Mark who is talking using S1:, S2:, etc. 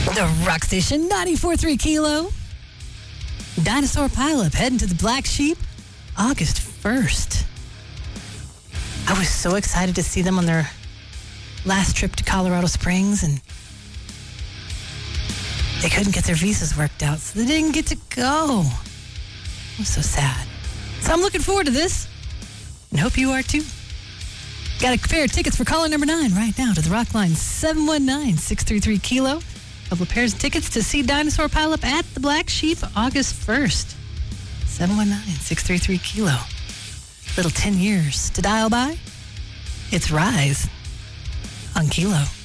S1: The Rock Station, 94.3 Kilo. Dinosaur Pileup heading to the Black Sheep August 1st. I was so excited to see them on their last trip to Colorado Springs, and they couldn't get their visas worked out, so they didn't get to go. It was so sad. So I'm looking forward to this, and hope you are too. Got a pair of tickets for caller number 9 right now to the Rock Line, 719-633 Kilo. A couple of pairs of tickets to see Dinosaur Pileup at the Black Sheep August 1st. 719-633 Kilo. Little 10 years to dial by. It's Rise on Kilo.